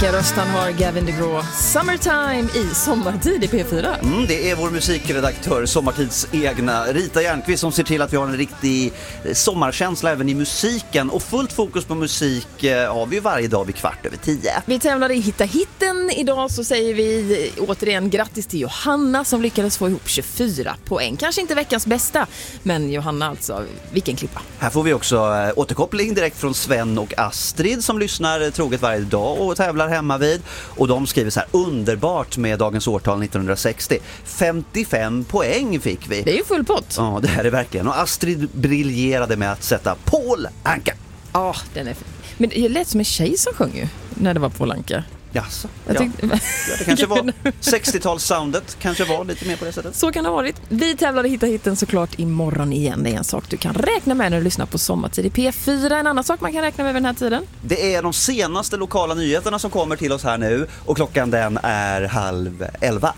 Vilken röst han har, Gavin DeGraw. Summertime i Sommartid i P4. Det är vår musikredaktör, Sommartids egna Rita Järnqvist, som ser till att vi har en riktig sommarkänsla även i musiken. Och fullt fokus på musik har vi varje dag vid 9:15. Vi tävlar i Hitta hitten. Idag så säger vi återigen grattis till Johanna som lyckades få ihop 24 poäng. Kanske inte veckans bästa, men Johanna alltså, vilken klippa. Här får vi också återkoppling direkt från Sven och Astrid som lyssnar troget varje dag och tävlar hemma vid. Och de skriver så här: underbart med dagens årtal 1960. 55 poäng fick vi. Det är ju full pott. Ja, det här är verkligen. Och Astrid briljerade med att sätta Paul Anka. Ja, den är fin. Men det lät som en tjej som sjöng ju när det var Paul Anka. Jaså? Ja, det kanske var 60-talssoundet, kanske var lite mer på det sättet. Så kan det ha varit. Vi tävlade Hitta hitten såklart imorgon igen. Det är en sak du kan räkna med när du lyssnar på Sommartid i P4. En annan sak man kan räkna med vid den här tiden. Det är de senaste lokala nyheterna som kommer till oss här nu. Och klockan den är 10:30.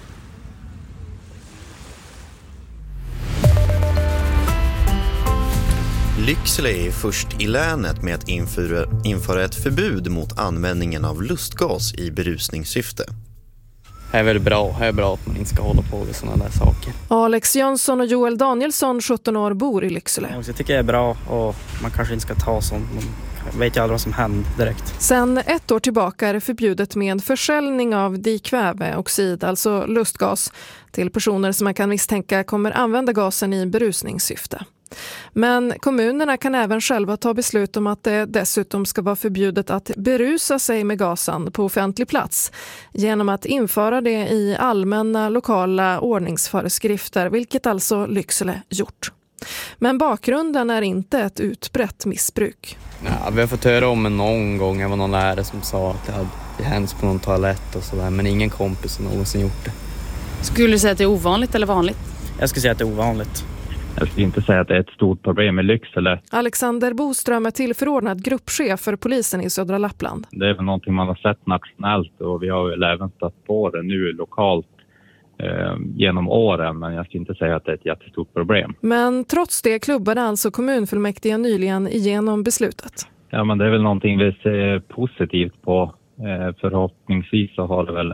Lycksele är först i länet med att införa ett förbud mot användningen av lustgas i berusningssyfte. Det är väl bra. Det är bra att man inte ska hålla på med sådana där saker. Alex Jönsson och Joel Danielsson, 17 år, bor i Lycksele. Jag tycker det är bra och man kanske inte ska ta sånt. Man vet ju aldrig vad som händer direkt. Sen 1 år tillbaka är det förbjudet med försäljning av dikväveoxid, alltså lustgas, till personer som man kan misstänka kommer använda gasen i berusningssyfte. Men kommunerna kan även själva ta beslut om att det dessutom ska vara förbjudet att berusa sig med gasen på offentlig plats genom att införa det i allmänna lokala ordningsföreskrifter, vilket alltså Lycksele gjort. Men bakgrunden är inte ett utbrett missbruk. Ja, vi har fått höra om någon gång. Det var någon lärare som sa att det hade hänt på någon toalett och sådär, men ingen kompis har någonsin gjort det. Skulle du säga att det är ovanligt eller vanligt? Jag skulle säga att det är ovanligt. Jag skulle inte säga att det är ett stort problem i Lycksele. Alexander Boström är tillförordnad gruppchef för polisen i södra Lappland. Det är väl någonting man har sett nationellt och vi har väl även stött på det nu lokalt genom åren, men jag skulle inte säga att det är ett jättestort problem. Men trots det klubbade alltså kommunfullmäktige nyligen igenom beslutet. Ja, men det är väl någonting vi ser positivt på. Förhoppningsvis så har det väl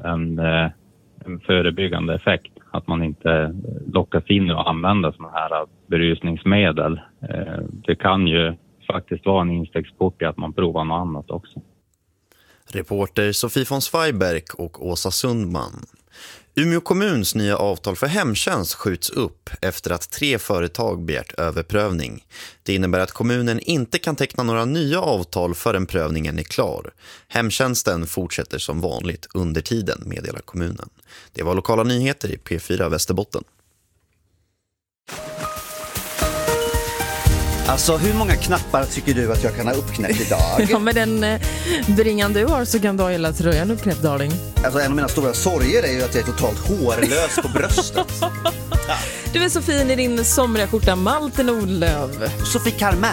en förebyggande effekt. Att man inte lockas in och använder sådana här berusningsmedel. Det kan ju faktiskt vara en instegsport i att man provar något annat också. Reporter Sofie von Zweiberg och Åsa Sundman. Umeå kommuns nya avtal för hemtjänst skjuts upp efter att 3 företag begärt överprövning. Det innebär att kommunen inte kan teckna några nya avtal förrän prövningen är klar. Hemtjänsten fortsätter som vanligt under tiden, meddelar kommunen. Det var lokala nyheter i P4 Västerbotten. Alltså, hur många knappar tycker du att jag kan ha uppknäppt idag? Ja, med den bringan du har så kan du ha hela tröjan uppknäppt, darling. Alltså, en av mina stora sorger är ju att jag är totalt hårlös på bröstet. Ja. Du är så fin i din somriga skjorta, Malte Nordlöv. Sofie Karme.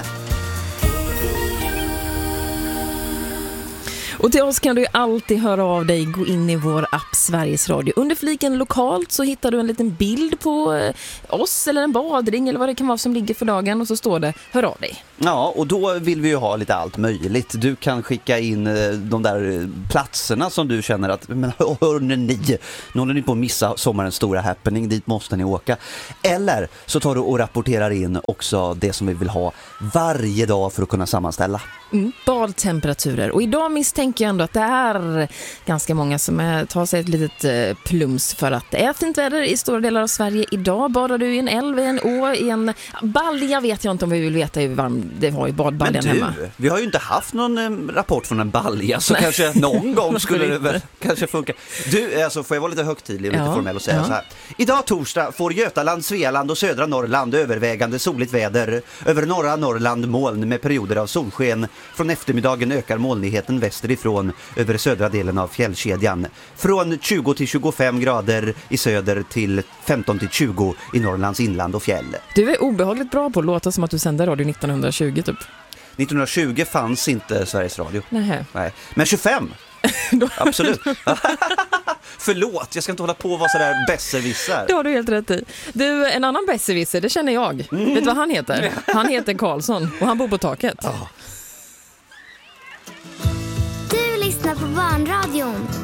Och till oss kan du alltid höra av dig. Gå in i vår app Sveriges Radio. Under fliken lokalt så hittar du en liten bild på oss eller en badring eller vad det kan vara som ligger för dagen. Och så står det, hör av dig. Ja, och då vill vi ju ha lite allt möjligt. Du kan skicka in de där platserna som du känner att, men hörni ni, nu håller ni på att missa sommarens stora happening, dit måste ni åka. Eller så tar du och rapporterar in också det som vi vill ha varje dag för att kunna sammanställa. Badtemperaturer. Och idag misstänker jag ändå att det är ganska många som tar sig ett litet plums för att det är fint väder i stora delar av Sverige idag. Badar du i en älv, i en å, i en balja vet jag inte om vi vill veta hur varmt det var i badbaljan hemma. Men du, vi har ju inte haft någon rapport från en balja så kanske någon gång skulle det väl kanske funka. Du, alltså får jag vara lite högtidlig och lite formell och säga så här. Idag torsdag får Götaland, Svealand och södra Norrland övervägande soligt väder. Över norra Norrland moln med perioder av solsken. Från eftermiddagen ökar molnigheten västerifrån över södra delen av fjällkedjan. Från 20 till 25 grader i söder till 15 till 20 i Norrlands inland och fjäll. Du är obehagligt bra på att låta som att du sände radio 1920 typ. 1920 fanns inte Sveriges Radio. Nej. Men 25? Absolut. Förlåt, jag ska inte hålla på och vara sådär besserwisser. Det har du helt rätt i. Du, en annan besserwisser, det känner jag. Vet du vad han heter? Han heter Karlsson och han bor på taket. Du lyssnar på Barnradion. om.